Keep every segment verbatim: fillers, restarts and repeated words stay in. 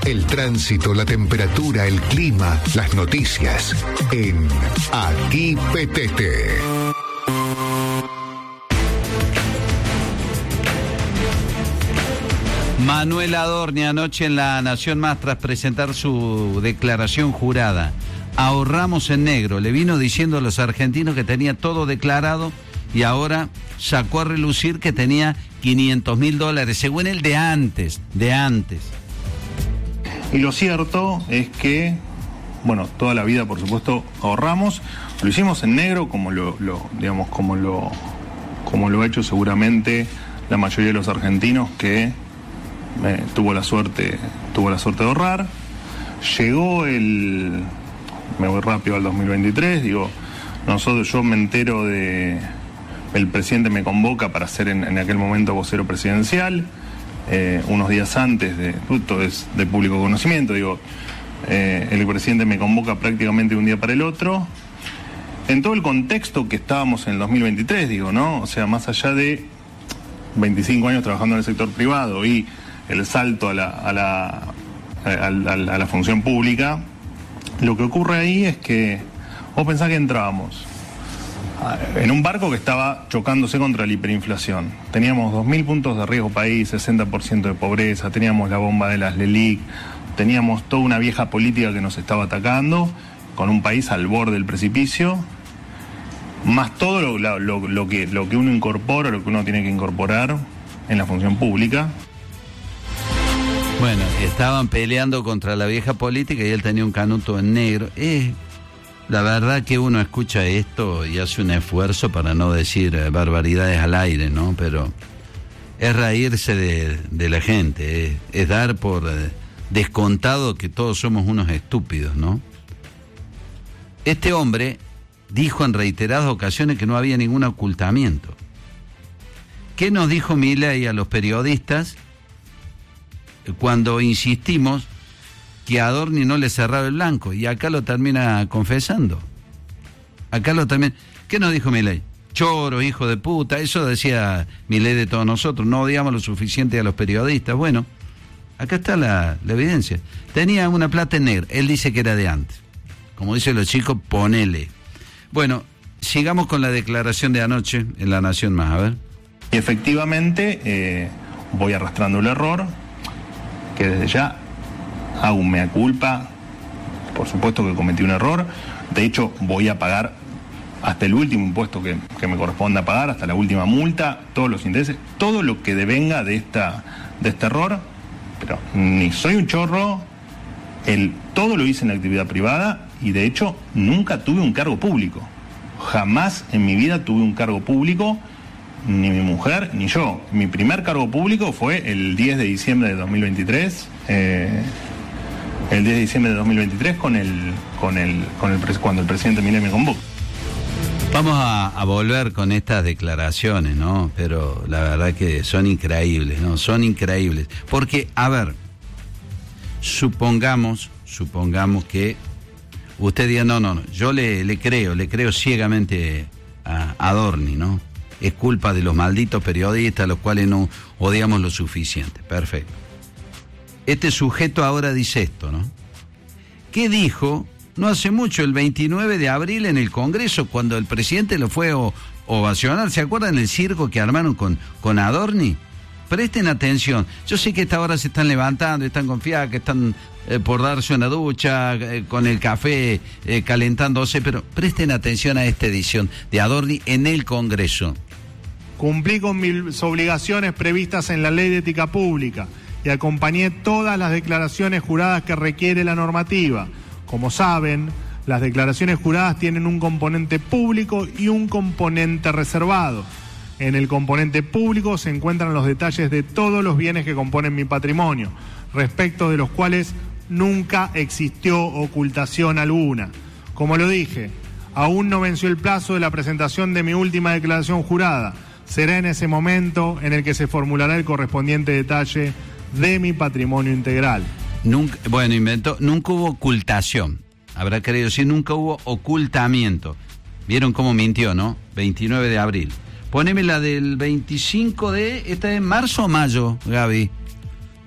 El tránsito, la temperatura, el clima, las noticias. En Aquí Petete. Manuel Adorni anoche en La Nación Más tras presentar su declaración jurada. Ahorramos en negro. Le vino diciendo a los argentinos que tenía todo declarado y ahora sacó a relucir que tenía quinientos mil dólares, según él, de antes, de antes. Y lo cierto es que, bueno, toda la vida, por supuesto, ahorramos. Lo hicimos en negro, como lo, lo digamos, como lo, como lo ha hecho seguramente la mayoría de los argentinos que eh, tuvo la suerte, tuvo la suerte de ahorrar. Llegó el, me voy rápido al dos mil veintitrés, digo, nosotros, yo me entero de, el presidente me convoca para ser en, en aquel momento vocero presidencial. Eh, unos días antes, de esto es de público conocimiento, digo, eh, el presidente me convoca prácticamente de un día para el otro, en todo el contexto que estábamos en el dos mil veintitrés, digo, ¿no? O sea, más allá de veinticinco años trabajando en el sector privado y el salto a la, a la, a, a, a la función pública, lo que ocurre ahí es que vos pensás que entrábamos en un barco que estaba chocándose contra la hiperinflación. Teníamos dos mil puntos de riesgo país, sesenta por ciento de pobreza, teníamos la bomba de las LELIC, teníamos toda una vieja política que nos estaba atacando, con un país al borde del precipicio, más todo lo, lo, lo, lo, que, lo que uno incorpora, lo que uno tiene que incorporar en la función pública. Bueno, estaban peleando contra la vieja política y él tenía un canuto en negro. Eh... La verdad que uno escucha esto y hace un esfuerzo para no decir barbaridades al aire, ¿no? Pero es reírse de, de la gente, es, es dar por descontado que todos somos unos estúpidos, ¿no? Este hombre dijo en reiteradas ocasiones que no había ningún ocultamiento. ¿Qué nos dijo Milei a los periodistas cuando insistimos que a Adorni no le cerraba el blanco? Y acá lo termina confesando. Acá lo termina. ¿Qué nos dijo Milei? Choro, hijo de puta. Eso decía Milei de todos nosotros. No odiamos lo suficiente a los periodistas. Bueno, acá está la, la evidencia. Tenía una plata en negro. Él dice que era de antes. Como dicen los chicos, ponele. Bueno, sigamos con la declaración de anoche en La Nación Más. A ver. Y efectivamente, eh, voy arrastrando el error, que desde ya hago un mea culpa, por supuesto que cometí un error, de hecho voy a pagar hasta el último impuesto que, que me corresponda pagar, hasta la última multa, todos los intereses, todo lo que devenga de, esta, de este error, pero ni soy un chorro, el, todo lo hice en la actividad privada y de hecho nunca tuve un cargo público, jamás en mi vida tuve un cargo público, ni mi mujer ni yo. Mi primer cargo público fue el diez de diciembre de dos mil veintitrés, eh, el diez de diciembre de dos mil veintitrés con el, con el, con el, cuando el presidente Milei me convocó. Vamos a, a volver con estas declaraciones, ¿no? Pero la verdad que son increíbles, ¿no? Son increíbles. Porque, a ver, supongamos, supongamos que usted diga, no, no, no, yo le, le creo, le creo ciegamente a Adorni, ¿no? Es culpa de los malditos periodistas, a los cuales no odiamos lo suficiente. Perfecto. Este sujeto ahora dice esto, ¿no? ¿Qué dijo no hace mucho, el veintinueve de abril en el Congreso, cuando el presidente lo fue o, ovacionar? ¿Se acuerdan el circo que armaron con, con Adorni? Presten atención. Yo sé que a esta hora se están levantando, están confiados, que están eh, por darse una ducha, eh, con el café eh, calentándose, pero presten atención a esta edición de Adorni en el Congreso. Cumplí con mis obligaciones previstas en la Ley de Ética Pública y acompañé todas las declaraciones juradas que requiere la normativa. Como saben, las declaraciones juradas tienen un componente público y un componente reservado. En el componente público se encuentran los detalles de todos los bienes que componen mi patrimonio, respecto de los cuales nunca existió ocultación alguna. Como lo dije, aún no venció el plazo de la presentación de mi última declaración jurada. Será en ese momento en el que se formulará el correspondiente detalle de mi patrimonio integral. Nunca, bueno, inventó, nunca hubo ocultación. Habrá querido decir, nunca hubo ocultamiento. ¿Vieron cómo mintió, no? veintinueve de abril. Poneme la del veinticinco de... ¿Esta es marzo o mayo, Gaby?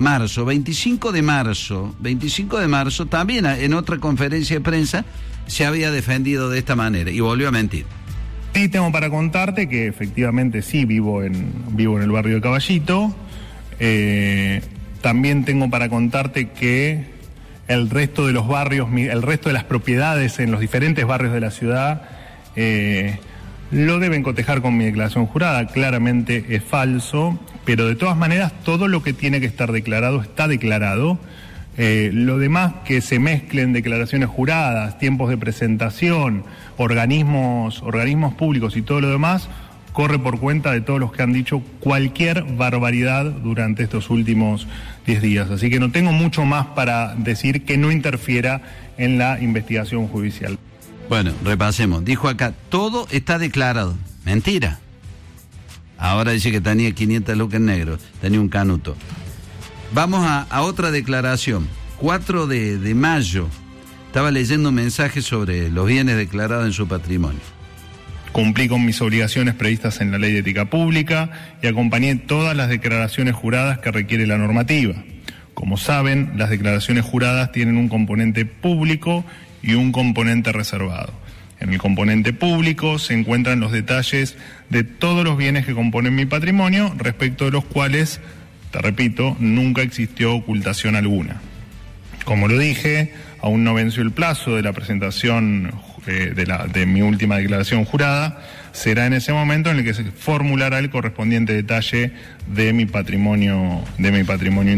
marzo, veinticinco de marzo, veinticinco de marzo, también en otra conferencia de prensa se había defendido de esta manera y volvió a mentir. Sí, tengo para contarte que efectivamente sí vivo en, vivo en el barrio de Caballito. Eh, también tengo para contarte que el resto de los barrios, el resto de las propiedades en los diferentes barrios de la ciudad eh, lo deben cotejar con mi declaración jurada. Claramente es falso, pero de todas maneras todo lo que tiene que estar declarado está declarado. Eh, lo demás que se mezclen declaraciones juradas, tiempos de presentación, organismos, organismos públicos y todo lo demás, corre por cuenta de todos los que han dicho cualquier barbaridad durante estos últimos diez días. Así que no tengo mucho más para decir que no interfiera en la investigación judicial. Bueno, repasemos. Dijo acá, todo está declarado. Mentira. Ahora dice que tenía quinientas lucas en negro, tenía un canuto. Vamos a, a otra declaración. cuatro de mayo, estaba leyendo un mensaje sobre los bienes declarados en su patrimonio. Cumplí con mis obligaciones previstas en la Ley de Ética Pública y acompañé todas las declaraciones juradas que requiere la normativa. Como saben, las declaraciones juradas tienen un componente público y un componente reservado. En el componente público se encuentran los detalles de todos los bienes que componen mi patrimonio, respecto de los cuales, te repito, nunca existió ocultación alguna. Como lo dije, aún no venció el plazo de la presentación eh, de, la, de mi última declaración jurada. Será en ese momento en el que se formulará el correspondiente detalle de mi patrimonio, de mi patrimonio.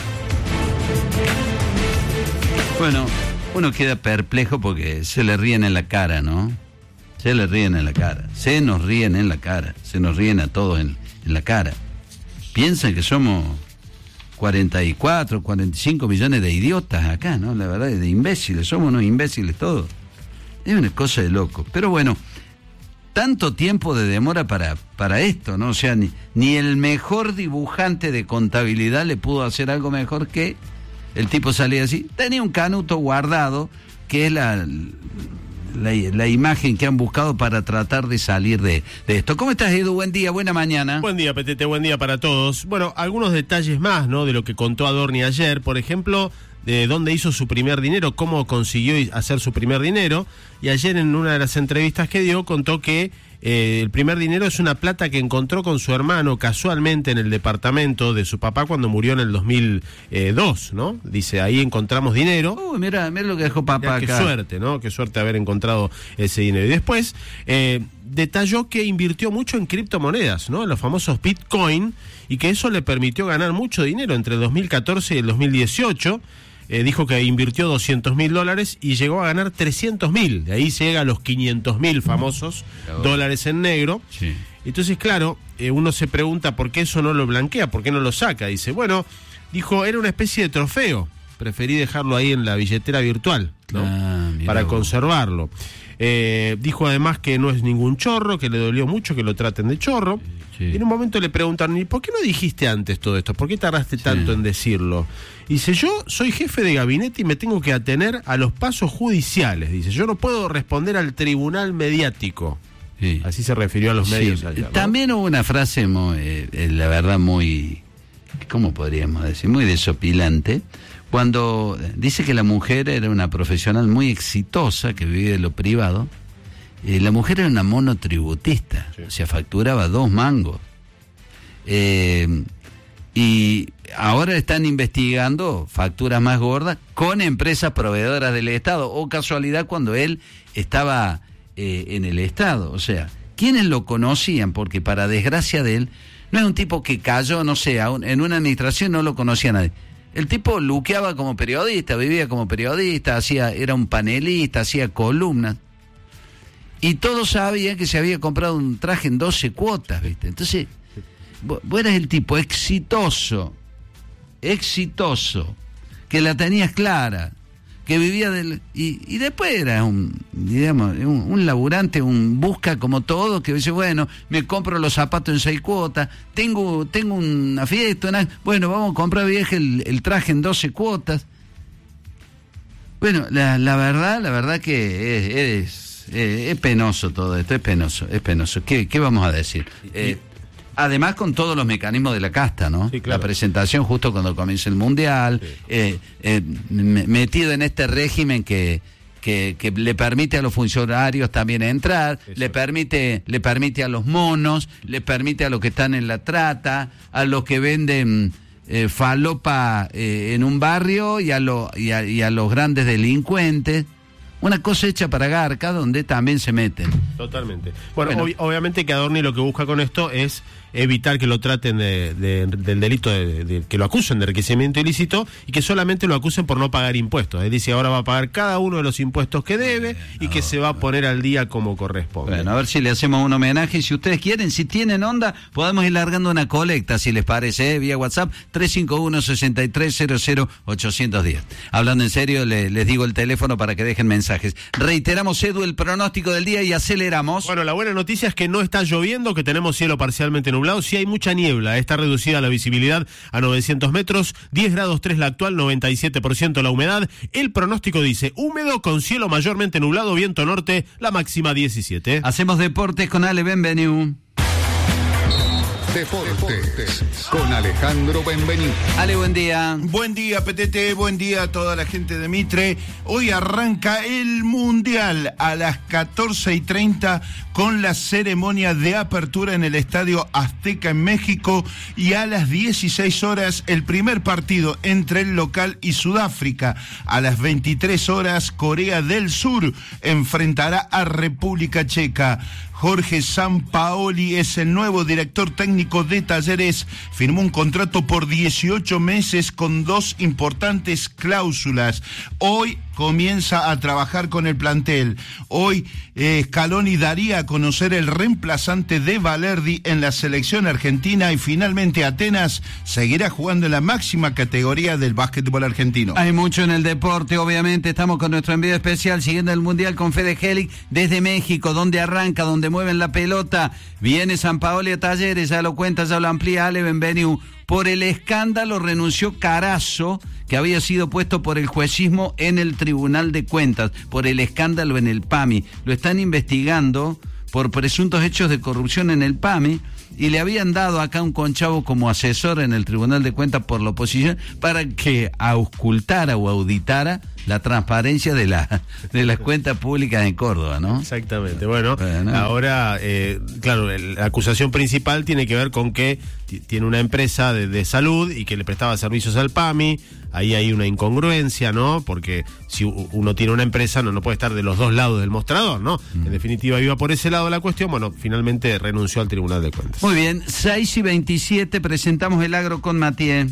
Bueno, uno queda perplejo porque se le ríen en la cara, ¿no? Se le ríen en la cara, se nos ríen en la cara, se nos ríen a todos en, en la cara. Piensan que somos cuarenta y cuatro, cuarenta y cinco millones de idiotas acá, ¿no? La verdad, de imbéciles, somos unos imbéciles todos. Es una cosa de loco. Pero bueno, tanto tiempo de demora para, para esto, ¿no? O sea, ni, ni el mejor dibujante de contabilidad le pudo hacer algo mejor que el tipo salía así. Tenía un canuto guardado, que es la... La, la imagen que han buscado para tratar de salir de, de esto. ¿Cómo estás, Edu? Buen día, buena mañana. Buen día, Petete, buen día para todos. Bueno, algunos detalles más, ¿no?, de lo que contó Adorni ayer. Por ejemplo, de dónde hizo su primer dinero, cómo consiguió hacer su primer dinero. Y ayer en una de las entrevistas que dio contó que eh, el primer dinero es una plata que encontró con su hermano casualmente en el departamento de su papá cuando murió en el dos mil dos, ¿no? Dice, ahí encontramos dinero. Uy, mira, mira lo que dejó papá Mirá, acá. Qué suerte, ¿no? Qué suerte haber encontrado ese dinero. Y después eh, detalló que invirtió mucho en criptomonedas, ¿no? En los famosos Bitcoin, y que eso le permitió ganar mucho dinero entre el dos mil catorce y el dos mil dieciocho. Eh, dijo que invirtió doscientos mil dólares y llegó a ganar trescientos mil. De ahí llega a los quinientos mil famosos claro. dólares en negro. Sí. Entonces, claro, eh, uno se pregunta por qué eso no lo blanquea, por qué no lo saca. Dice, bueno, dijo, era una especie de trofeo. Preferí dejarlo ahí en la billetera virtual, ¿no? Ah, para vos. conservarlo. Eh, dijo además que no es ningún chorro, que le dolió mucho que lo traten de chorro. Sí. Y en un momento le preguntaron, ¿y por qué no dijiste antes todo esto? ¿Por qué tardaste sí. tanto en decirlo? Y dice, yo soy jefe de gabinete y me tengo que atener a los pasos judiciales. Dice, yo no puedo responder al tribunal mediático. Sí. Así se refirió a los sí. medios allá, ¿no? También hubo una frase, muy, eh, la verdad, muy, ¿cómo podríamos decir? Muy desopilante. Cuando dice que la mujer era una profesional muy exitosa, que vivía de lo privado. Eh, la mujer era una monotributista, sí. o sea, facturaba dos mangos. Eh, y ahora están investigando facturas más gordas con empresas proveedoras del Estado, o casualidad cuando él estaba eh, en el Estado. O sea, ¿quiénes lo conocían? Porque para desgracia de él, no es un tipo que cayó, no sé, en una administración no lo conocía nadie. El tipo luqueaba como periodista, vivía como periodista, hacía, era un panelista, hacía columnas. Y todos sabían que se había comprado un traje en doce cuotas, ¿viste? Entonces, vos, vos eras el tipo exitoso, exitoso, que la tenías clara, que vivía del... Y, y después era un, digamos, un, un laburante, un busca como todo, que dice, bueno, me compro los zapatos en seis cuotas, tengo tengo una fiesta, una, bueno, vamos a comprar vieja el, el traje en doce cuotas. Bueno, la, la verdad, la verdad que es... es Eh, es penoso todo esto, es penoso, es penoso. ¿Qué, qué vamos a decir? Eh, Además con todos los mecanismos de la casta, ¿no? Sí, claro. La presentación justo cuando comienza el Mundial, sí. eh, eh, metido en este régimen que, que, que le permite a los funcionarios también entrar, Eso. le permite le permite a los monos, le permite a los que están en la trata, a los que venden eh, falopa eh, en un barrio y a, lo, y, a, y a los grandes delincuentes. Una cosa hecha para Garca, donde también se meten. Totalmente. Bueno, bueno. Ob- obviamente que Adorni lo que busca con esto es evitar que lo traten de, de, del delito, de, de, que lo acusen de enriquecimiento ilícito y que solamente lo acusen por no pagar impuestos. Él dice ahora va a pagar cada uno de los impuestos que debe bueno, y que se va a poner al día como corresponde. Bueno, a ver si le hacemos un homenaje y si ustedes quieren, si tienen onda, podemos ir largando una colecta, si les parece, ¿eh? Vía WhatsApp tres cinco uno, seis tres cero cero, ocho uno cero. Hablando en serio, le, les digo el teléfono para que dejen mensajes. Reiteramos, Edu, el pronóstico del día y aceleramos. Bueno, la buena noticia es que no está lloviendo, que tenemos cielo parcialmente nublado. Sí hay mucha niebla, está reducida la visibilidad a novecientos metros, diez grados tres la actual, noventa y siete por ciento la humedad. El pronóstico dice húmedo con cielo mayormente nublado, viento norte, la máxima diecisiete. Hacemos deportes con Ale Benvenu. Deportes con Alejandro Benvenu. Ale, buen día. Buen día, P T T, buen día a toda la gente de Mitre. Hoy arranca el Mundial a las catorce y treinta con la ceremonia de apertura en el Estadio Azteca en México y a las dieciséis horas el primer partido entre el local y Sudáfrica. A las veintitrés horas Corea del Sur enfrentará a República Checa. Jorge Sampaoli es el nuevo director técnico de Talleres. Firmó un contrato por dieciocho meses con dos importantes cláusulas. Hoy comienza a trabajar con el plantel. Hoy eh, Scaloni daría a conocer el reemplazante de Valerdi en la selección argentina y finalmente Atenas seguirá jugando en la máxima categoría del básquetbol argentino. Hay mucho en el deporte, obviamente. Estamos con nuestro envío especial siguiendo el Mundial con Fede Helig desde México, donde arranca, donde mueven la pelota. Viene Sampaoli a Talleres, ya lo cuenta, ya lo amplía Ale Benvenu. Por el escándalo renunció Carazo, que había sido puesto por el juecismo en el Tribunal de Cuentas, por el escándalo en el P A M I. Lo están investigando por presuntos hechos de corrupción en el P A M I y le habían dado acá un conchavo como asesor en el Tribunal de Cuentas por la oposición para que auscultara o auditara la transparencia de la de las cuentas públicas en Córdoba, ¿no? Exactamente. Bueno, bueno. ahora, eh, claro, el, la acusación principal tiene que ver con que t- tiene una empresa de, de salud y que le prestaba servicios al P A M I. Ahí hay una incongruencia, ¿no? Porque si u- uno tiene una empresa, no, no puede estar de los dos lados del mostrador, ¿no? Mm. En definitiva, iba por ese lado la cuestión. Bueno, finalmente renunció al Tribunal de Cuentas. Muy bien, seis y veintisiete, presentamos el agro con Matías.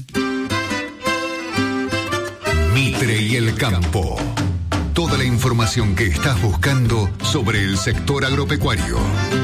Mitre y el campo. Toda la información que estás buscando sobre el sector agropecuario.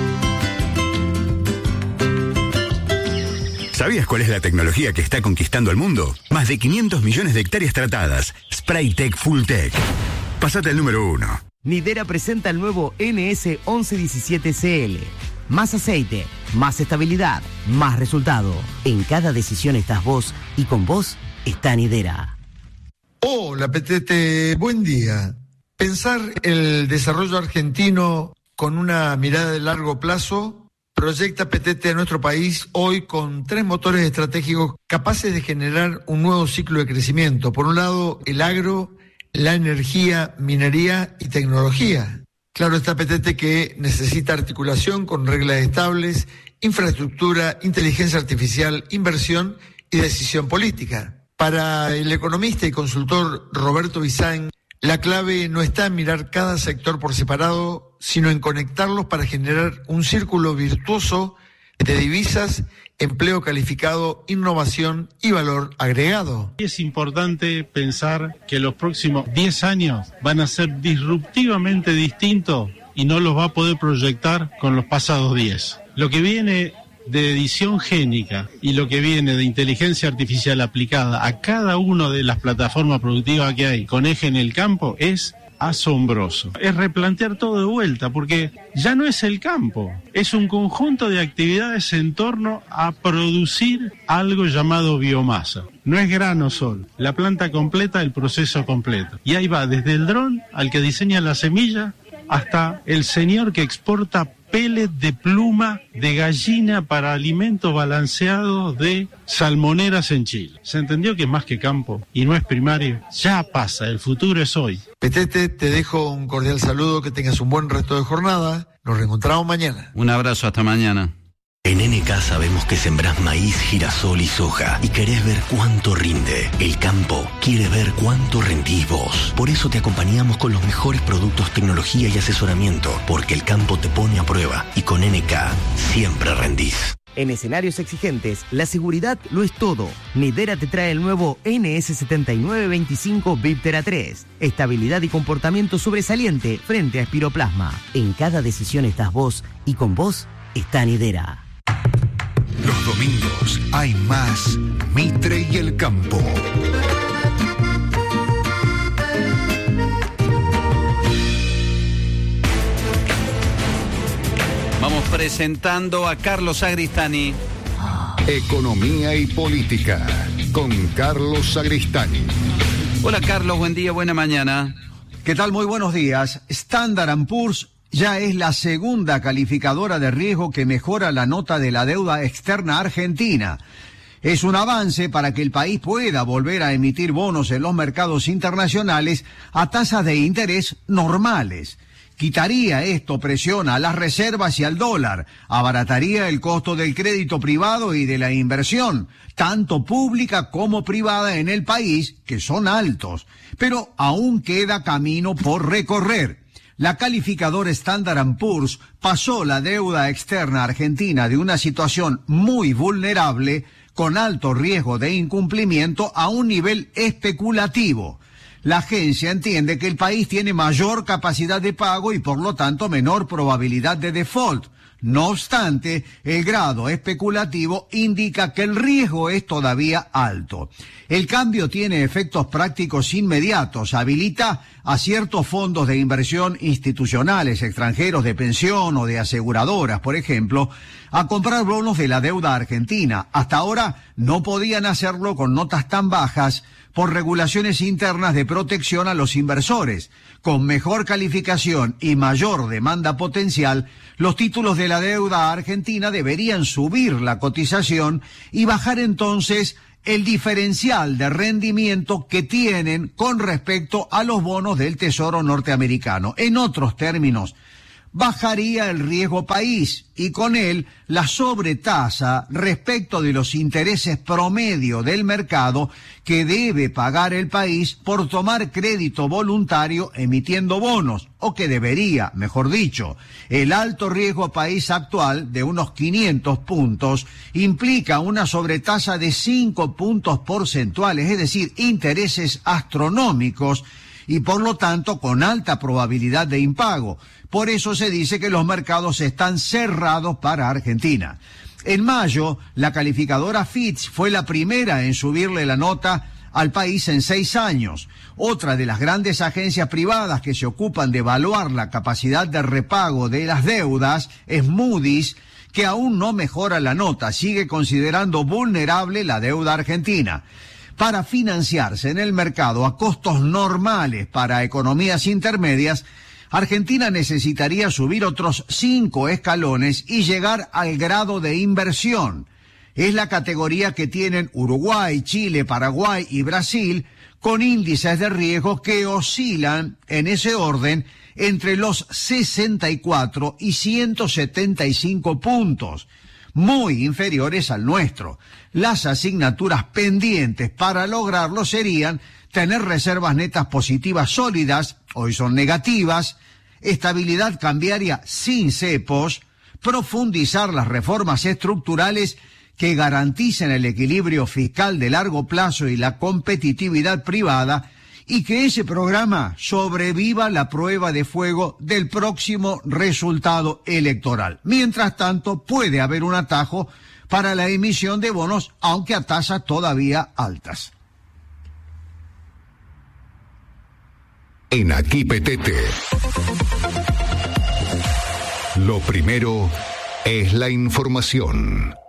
¿Sabías cuál es la tecnología que está conquistando el mundo? Más de quinientos millones de hectáreas tratadas. Spraytec Fulltech. Pásate al número uno. Nidera presenta el nuevo N S once diecisiete C L. Más aceite, más estabilidad, más resultado. En cada decisión estás vos y con vos está Nidera. Hola, Petete, buen día. Pensar el desarrollo argentino con una mirada de largo plazo proyecta Petete a nuestro país hoy con tres motores estratégicos capaces de generar un nuevo ciclo de crecimiento. Por un lado, el agro, la energía, minería y tecnología. Claro está, Petete, que necesita articulación con reglas estables, infraestructura, inteligencia artificial, inversión y decisión política. Para el economista y consultor Roberto Bizán, la clave no está en mirar cada sector por separado, sino en conectarlos para generar un círculo virtuoso de divisas, empleo calificado, innovación y valor agregado. Es importante pensar que los próximos diez años van a ser disruptivamente distintos y no los va a poder proyectar con los pasados diez. Lo que viene de edición génica y lo que viene de inteligencia artificial aplicada a cada una de las plataformas productivas que hay con eje en el campo es asombroso. Es replantear todo de vuelta, porque ya no es el campo, es un conjunto de actividades en torno a producir algo llamado biomasa. No es grano solo, la planta completa, el proceso completo. Y ahí va desde el dron al que diseña la semilla hasta el señor que exporta pellet de pluma de gallina para alimentos balanceados de salmoneras en Chile. ¿Se entendió que es más que campo y no es primario? Ya pasa, el futuro es hoy. Petete, te dejo un cordial saludo, que tengas un buen resto de jornada. Nos reencontramos mañana. Un abrazo, hasta mañana. En N K sabemos que sembrás maíz, girasol y soja y querés ver cuánto rinde. El campo quiere ver cuánto rendís vos. Por eso te acompañamos con los mejores productos, tecnología y asesoramiento, porque el campo te pone a prueba y con N K siempre rendís. En escenarios exigentes, la seguridad lo es todo. Nidera te trae el nuevo N S setenta y nueve veinticinco Viptera tres. Estabilidad y comportamiento sobresaliente frente a espiroplasma. En cada decisión estás vos y con vos está Nidera. Los domingos hay más Mitre y el Campo. Vamos presentando a Carlos Sagristani. Economía y política con Carlos Sagristani. Hola Carlos, buen día, buena mañana. ¿Qué tal? Muy buenos días. Standard and Poor's ya es la segunda calificadora de riesgo que mejora la nota de la deuda externa argentina. Es un avance para que el país pueda volver a emitir bonos en los mercados internacionales a tasas de interés normales. Quitaría esto presión a las reservas y al dólar, abarataría el costo del crédito privado y de la inversión, tanto pública como privada en el país, que son altos. Pero aún queda camino por recorrer. La calificadora Standard and Poor's pasó la deuda externa argentina de una situación muy vulnerable, con alto riesgo de incumplimiento, a un nivel especulativo. La agencia entiende que el país tiene mayor capacidad de pago y por lo tanto menor probabilidad de default. No obstante, el grado especulativo indica que el riesgo es todavía alto. El cambio tiene efectos prácticos inmediatos. Habilita a ciertos fondos de inversión institucionales extranjeros de pensión o de aseguradoras, por ejemplo, a comprar bonos de la deuda argentina. Hasta ahora no podían hacerlo con notas tan bajas por regulaciones internas de protección a los inversores. Con mejor calificación y mayor demanda potencial, los títulos de la deuda argentina deberían subir la cotización y bajar entonces el diferencial de rendimiento que tienen con respecto a los bonos del Tesoro norteamericano. En otros términos, bajaría el riesgo país y con él la sobretasa respecto de los intereses promedio del mercado que debe pagar el país por tomar crédito voluntario emitiendo bonos, o que debería, mejor dicho. El alto riesgo país actual de unos quinientos puntos implica una sobretasa de cinco puntos porcentuales, es decir, intereses astronómicos y por lo tanto con alta probabilidad de impago. Por eso se dice que los mercados están cerrados para Argentina. En mayo, la calificadora Fitch fue la primera en subirle la nota al país en seis años. Otra de las grandes agencias privadas que se ocupan de evaluar la capacidad de repago de las deudas es Moody's, que aún no mejora la nota, sigue considerando vulnerable la deuda argentina. Para financiarse en el mercado a costos normales para economías intermedias, Argentina necesitaría subir otros cinco escalones y llegar al grado de inversión. Es la categoría que tienen Uruguay, Chile, Paraguay y Brasil, con índices de riesgo que oscilan en ese orden entre los sesenta y cuatro y ciento setenta y cinco puntos, muy inferiores al nuestro. Las asignaturas pendientes para lograrlo serían tener reservas netas positivas sólidas, hoy son negativas, estabilidad cambiaria sin cepos, profundizar las reformas estructurales que garanticen el equilibrio fiscal de largo plazo y la competitividad privada, y que ese programa sobreviva la prueba de fuego del próximo resultado electoral. Mientras tanto, puede haber un atajo para la emisión de bonos, aunque a tasas todavía altas. En Aquí Petete, lo primero es la información.